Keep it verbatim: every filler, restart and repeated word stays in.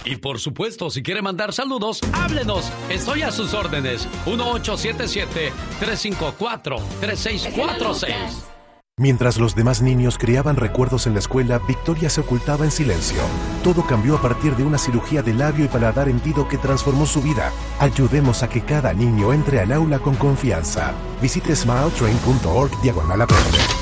Y por supuesto, si quiere mandar saludos, háblenos. Estoy a sus órdenes. uno ocho siete siete, tres cinco cuatro, tres seis cuatro seis. Mientras los demás niños creaban recuerdos en la escuela, Victoria se ocultaba en silencio. Todo cambió a partir de una cirugía de labio y paladar hendido que transformó su vida. Ayudemos a que cada niño entre al aula con confianza. Visite smile train punto org diagonal aprende.